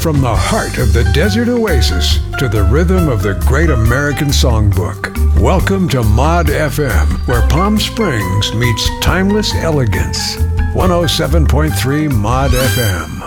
From the heart of the desert oasis to the rhythm of the great American songbook. Welcome to Mod FM, where Palm Springs meets timeless elegance. 107.3 Mod FM.